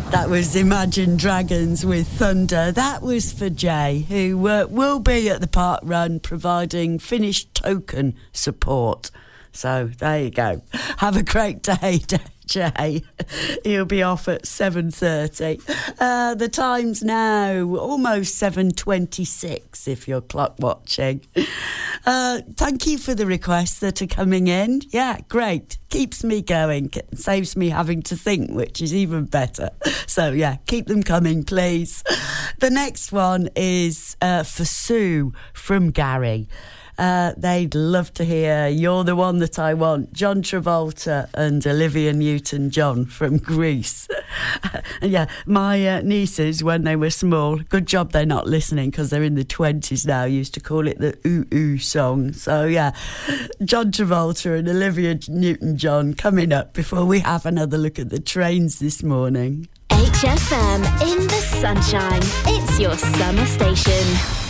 That was Imagine Dragons with Thunder. That was for Jay, who will be at the Park Run providing finished token support. So there you go. Have a great day, Jay. He'll be off at 7:30. The time's now almost 7:26 if you're clock watching. Thank you for the requests that are coming in. Yeah, great. Keeps me going. Saves me having to think, which is even better. So, yeah, keep them coming, please. The next one is for Sue from Gary. They'd love to hear You're the One That I Want, John Travolta and Olivia Newton-John from Grease. And yeah, my nieces, when they were small, good job they're not listening because they're in the 20s now, used to call it the Ooh Ooh song. So yeah, John Travolta and Olivia Newton-John coming up before we have another look at the trains this morning. HFM in the sunshine. It's your summer station.